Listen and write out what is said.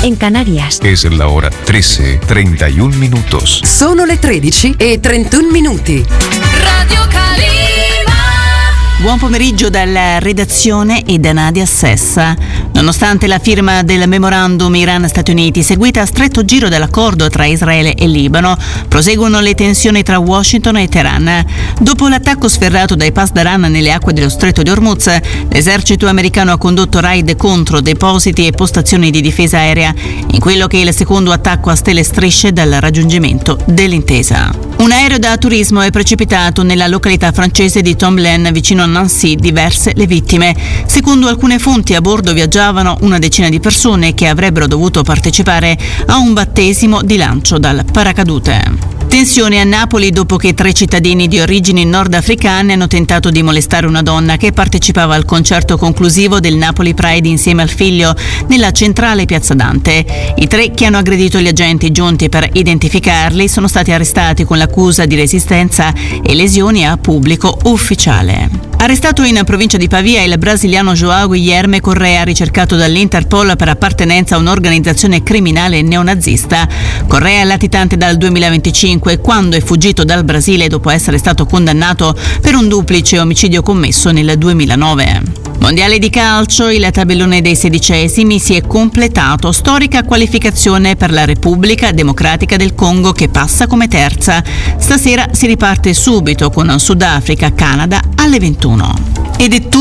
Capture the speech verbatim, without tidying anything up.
en Canarias. Es la hora trece, treinta y un minutos. Sono le tredici e trentuno minuti. Radio Calima. Buon pomeriggio dalla redazione e da Nadia Sessa. Nonostante la firma del memorandum Iran-Stati Uniti, seguita a stretto giro dall'accordo tra Israele e Libano, proseguono le tensioni tra Washington e Teheran. Dopo l'attacco sferrato dai Pasdaran nelle acque dello Stretto di Hormuz, l'esercito americano ha condotto raid contro depositi e postazioni di difesa aerea, in quello che è il secondo attacco a stelle strisce dal raggiungimento dell'intesa. Un aereo da turismo è precipitato nella località francese di Tomblaine, vicino a Nancy, diverse le vittime. Secondo alcune fonti, a bordo viaggiavano una decina di persone che avrebbero dovuto partecipare a un battesimo di lancio dal paracadute. Tensione a Napoli dopo che tre cittadini di origini nordafricane hanno tentato di molestare una donna che partecipava al concerto conclusivo del Napoli Pride insieme al figlio nella centrale Piazza Dante. I tre che hanno aggredito gli agenti giunti per identificarli sono stati arrestati con l'accusa di resistenza e lesioni a pubblico ufficiale. Arrestato in provincia di Pavia il brasiliano João Guilherme Correa, ricercato dall'Interpol per appartenenza a un'organizzazione criminale neonazista. Correa è latitante dal duemilaventicinque, quando è fuggito dal Brasile dopo essere stato condannato per un duplice omicidio commesso nel duemilanove. Mondiale di calcio, il tabellone dei sedicesimi si è completato, storica qualificazione per la Repubblica Democratica del Congo che passa come terza. Stasera si riparte subito con Sudafrica-Canada alle ventuno. Ed è tutto.